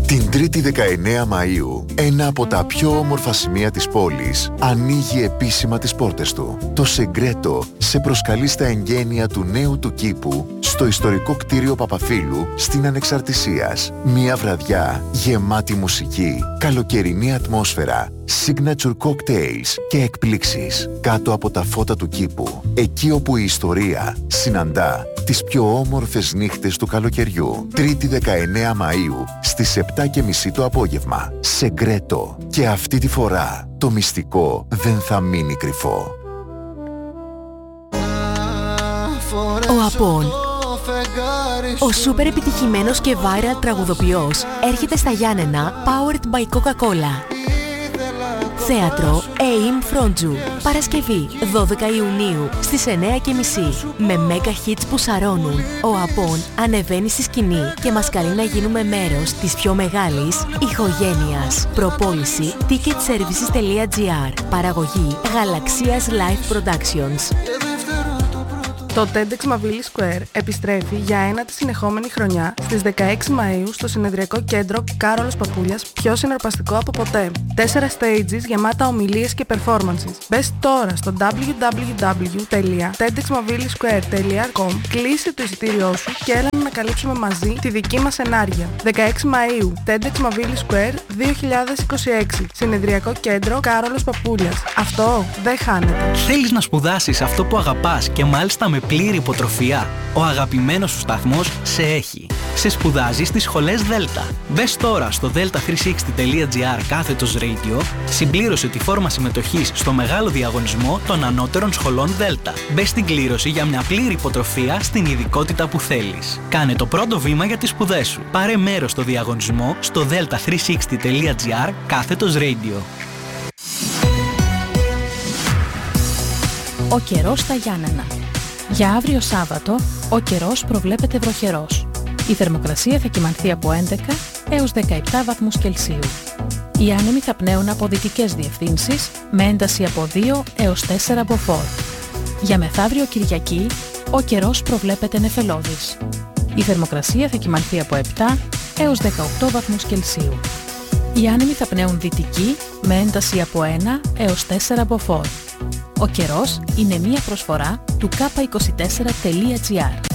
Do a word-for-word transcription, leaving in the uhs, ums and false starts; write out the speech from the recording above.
Την Τρίτη δεκαεννέα Μαΐου, ένα από τα πιο όμορφα σημεία της πόλης ανοίγει επίσημα τις πόρτες του. Το Σεγκρέτο σε προσκαλεί στα εγγένεια του νέου του κήπου στο ιστορικό κτίριο Παπαφίλου στην Ανεξαρτησίας. Μια βραδιά γεμάτη μουσική, καλοκαιρινή ατμόσφαιρα, signature cocktails και εκπλήξεις κάτω από τα φώτα του κήπου. Εκεί όπου η ιστορία συναντά τις πιο όμορφες νύχτες του καλοκαιριού. Τρίτη δεκαεννέα Μαΐου στις επτά και μισή το απόγευμα. Σεγκρέτο. Και αυτή τη φορά το μυστικό δεν θα μείνει κρυφό. Ο Απόν, ο σούπερ επιτυχημένος και viral τραγουδοποιός, έρχεται στα Γιάννενα powered by Coca-Cola. Θέατρο έιμ Φρόντζου. Παρασκευή δώδεκα Ιουνίου στις εννέα και μισή. Με μέγα hits που σαρώνουν, ο Απόν ανεβαίνει στη σκηνή και μας καλεί να γίνουμε μέρος της πιο μεγάλης ηχογένειας. Προπόληση ticketservices τελεία gr. Παραγωγή Γαλαξίας Live Productions. Το TEDx Mavili Square επιστρέφει για ένατη συνεχόμενη χρονιά στις δεκαέξι Μαΐου στο συνεδριακό κέντρο Κάρολος Παπούλιας, πιο συναρπαστικό από ποτέ. Τέσσερα stages γεμάτα ομιλίες και performances. Μπες τώρα στο double-u double-u double-u τελεία τεντεξ μαβίλι σκουέρ τελεία κομ, κλείσε το εισιτήριό σου και έλα να ανακαλύψουμε μαζί τη δική μας ενάργεια. δεκαέξι Μαΐου, TEDx Mavili Square δύο χιλιάδες είκοσι έξι, συνεδριακό κέντρο Κάρολος Παπούλιας. Αυτό δεν χάνεται. Θέλεις να σπουδάσεις αυτό που αγαπάς και μάλιστα με πλήρη υποτροφία? Ο αγαπημένος σου σταθμός σε έχει. Σε σπουδάζει στις σχολές Δέλτα. Μπες τώρα στο delta τριακόσια εξήντα τελεία gr κάθετος radio, συμπλήρωσε τη φόρμα συμμετοχής στο μεγάλο διαγωνισμό των ανώτερων σχολών Δέλτα. Μπες στην κλήρωση για μια πλήρη υποτροφία στην ειδικότητα που θέλεις. Κάνε το πρώτο βήμα για τις σπουδές σου. Πάρε μέρος στο διαγωνισμό στο delta τριακόσια εξήντα τελεία gr κάθετος radio. Ο καιρός στα Γιάννενα. Για αύριο Σάββατο, ο καιρός προβλέπεται βροχερός. Η θερμοκρασία θα κυμανθεί από έντεκα έως δεκαεπτά βαθμούς Κελσίου. Οι άνεμοι θα πνέουν από δυτικές διευθύνσεις με ένταση από δύο έως τέσσερα μποφόρ. Για μεθαύριο Κυριακή, ο καιρός προβλέπεται νεφελώδης. Η θερμοκρασία θα κυμανθεί από επτά έως δεκαοκτώ βαθμούς Κελσίου. Οι άνεμοι θα πνέουν δυτική με ένταση από ένα έως τέσσερα μποφόρ. Ο καιρός είναι μία προσφορά του κάπα είκοσι τέσσερα τελεία gr.